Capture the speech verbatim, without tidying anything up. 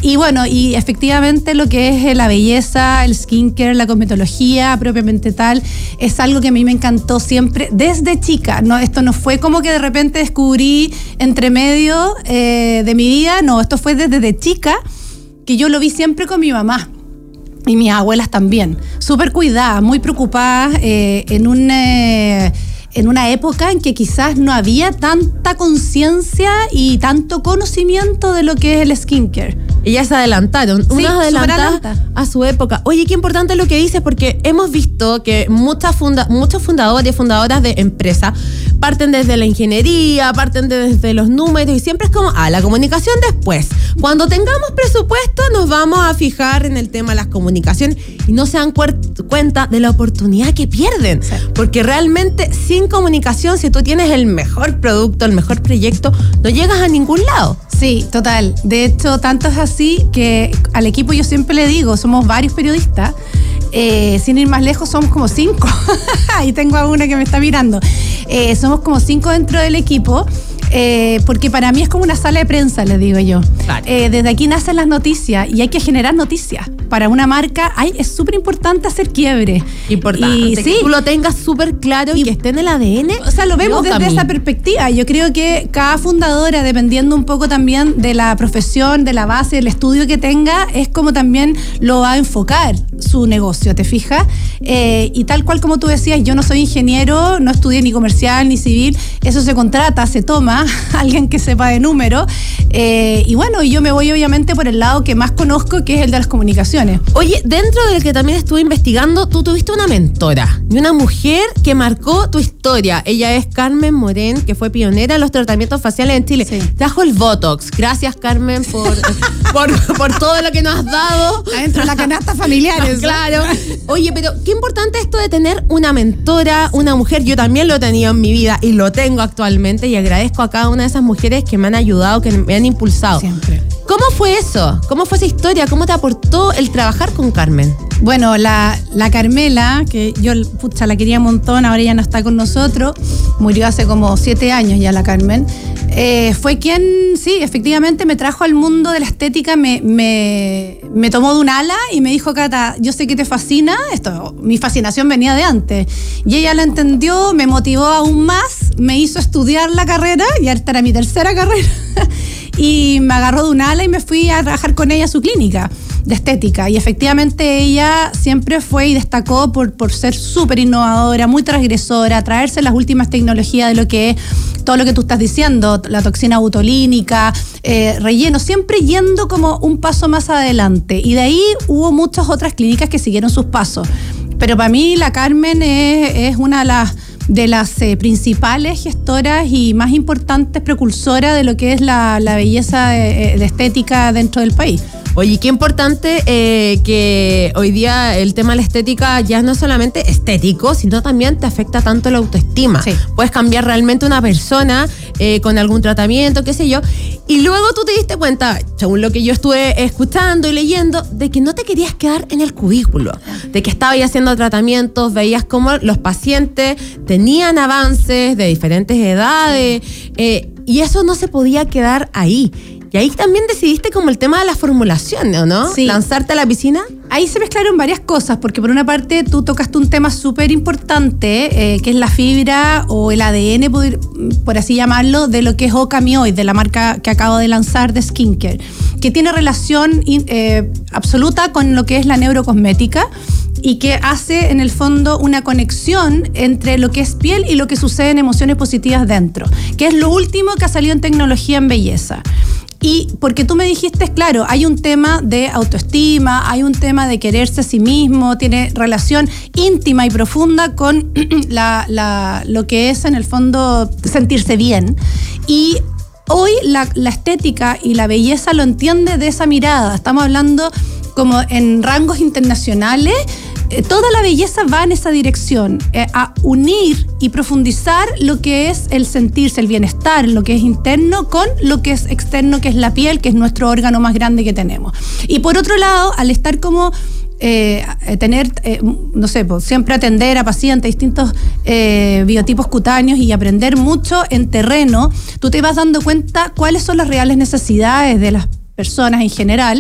Y bueno, y efectivamente lo que es la belleza, el skincare, la cosmetología propiamente tal, es algo que a mí me encantó siempre desde chica. No, esto no fue como que de repente descubrí entre medio eh, de mi vida, no, esto fue desde de chica, que yo lo vi siempre con mi mamá. Y mis abuelas también, súper cuidadas, muy preocupadas, eh, en un... Eh, en una época en que quizás no había tanta conciencia y tanto conocimiento de lo que es el skincare. Ellas se adelantaron, sí, unas adelantadas a su época. Oye, qué importante lo que dices, porque hemos visto que muchas funda, muchos fundadores y fundadoras de empresas parten desde la ingeniería, parten desde los números y siempre es como, ah, la comunicación después. Cuando tengamos presupuesto nos vamos a fijar en el tema de las comunicaciones y no se dan cuer- cuenta de la oportunidad que pierden. Sí. Porque realmente sin comunicación, si tú tienes el mejor producto, el mejor proyecto, no llegas a ningún lado. Sí, total. De hecho, tanto es así que al equipo yo siempre le digo, somos varios periodistas, eh, sin ir más lejos somos como cinco. Ahí tengo a una que me está mirando. Eh, somos como cinco dentro del equipo. Eh, porque para mí es como una sala de prensa, les digo yo. Claro. Eh, desde aquí nacen las noticias y hay que generar noticias. Para una marca hay, es súper importante hacer quiebre. Importante. Y, que sí, tú lo tengas súper claro y, y que esté en el A D N. O sea, lo vemos desde esa perspectiva. Yo creo que cada fundadora, dependiendo un poco también de la profesión, de la base, del estudio que tenga, es como también lo va a enfocar su negocio, ¿te fijas? Eh, y tal cual como tú decías, yo no soy ingeniero, no estudié ni comercial ni civil, eso se contrata, se toma, alguien que sepa de números, eh, y bueno, yo me voy obviamente por el lado que más conozco, que es el de las comunicaciones. Oye, dentro del que también estuve investigando, tú tuviste una mentora y una mujer que marcó tu historia. Ella es Carmen Morén, que fue pionera en los tratamientos faciales en Chile. Sí. Trajo el Botox. Gracias, Carmen, por, por, por todo lo que nos has dado. Adentro de la canasta familiar. Claro. Oye, pero qué importante esto de tener una mentora, una mujer. Yo también lo he tenido en mi vida y lo tengo actualmente y agradezco a cada una de esas mujeres que me han ayudado, que me han impulsado. Siempre. ¿Cómo fue eso? ¿Cómo fue esa historia? ¿Cómo te aportó el trabajar con Carmen? Bueno, la, la Carmela, que yo pucha, la quería un montón, ahora ya no está con nosotros, murió hace como siete años ya la Carmen, eh, fue quien, sí, efectivamente me trajo al mundo de la estética, me, me, me tomó de un ala y me dijo, Cata, yo sé que te fascina, esto, mi fascinación venía de antes, y ella la entendió, me motivó aún más, me hizo estudiar la carrera, y esta era mi tercera carrera, y me agarró de un ala y me fui a trabajar con ella a su clínica de estética, y efectivamente ella siempre fue y destacó por, por ser súper innovadora, muy transgresora, traerse las últimas tecnologías de lo que es todo lo que tú estás diciendo, la toxina botulínica, eh, relleno, siempre yendo como un paso más adelante, y de ahí hubo muchas otras clínicas que siguieron sus pasos, pero para mí la Carmen es, es una de las de las eh, principales gestoras y más importantes precursoras de lo que es la, la belleza de, de estética dentro del país. Oye, qué importante eh, que hoy día el tema de la estética ya no es solamente estético, sino también te afecta tanto la autoestima. Sí. Puedes cambiar realmente una persona eh, con algún tratamiento, qué sé yo, y luego tú te diste cuenta, según lo que yo estuve escuchando y leyendo, de que no te querías quedar en el cubículo, de que estabas haciendo tratamientos, veías cómo los pacientes tenían avances de diferentes edades, eh, y eso no se podía quedar ahí. Y ahí también decidiste como el tema de la formulación, ¿no? Sí. Lanzarte a la piscina. Ahí se mezclaron varias cosas, porque por una parte tú tocaste un tema súper importante, eh, que es la fibra o el A D N, por, por así llamarlo, de lo que es Ocamioid, de la marca que acabo de lanzar de skincare, que tiene relación eh, absoluta con lo que es la neurocosmética y que hace en el fondo una conexión entre lo que es piel y lo que sucede en emociones positivas dentro, que es lo último que ha salido en tecnología en belleza. Y porque tú me dijiste, claro, hay un tema de autoestima, hay un tema de quererse a sí mismo, tiene relación íntima y profunda con la, la, lo que es en el fondo sentirse bien. Y hoy la, la estética y la belleza lo entiende de esa mirada. Estamos hablando como en rangos internacionales. Toda la belleza va en esa dirección, eh, a unir y profundizar lo que es el sentirse, el bienestar, lo que es interno con lo que es externo, que es la piel, que es nuestro órgano más grande que tenemos. Y por otro lado, al estar como eh, tener, eh, no sé, pues, siempre atender a pacientes, distintos eh, biotipos cutáneos y aprender mucho en terreno, tú te vas dando cuenta cuáles son las reales necesidades de las personas en general